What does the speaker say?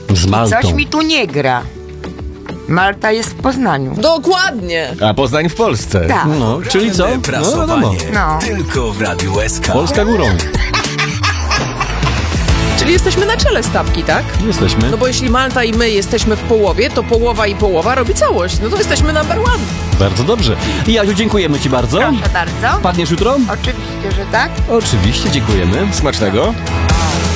Z Maltą. Coś mi tu nie gra. Malta jest w Poznaniu. Dokładnie. A Poznań w Polsce. Tak. No, czyli co? No wiadomo. Prasowanie No. tylko w Radiu SK. Polska górą. Czyli jesteśmy na czele stawki, tak? Jesteśmy. No bo jeśli Malta i my jesteśmy w połowie, to połowa i połowa robi całość. No to jesteśmy number one. Bardzo dobrze. Jaziu, dziękujemy ci bardzo. Proszę bardzo. Wpadniesz jutro? Oczywiście, że tak. Oczywiście, dziękujemy. Smacznego.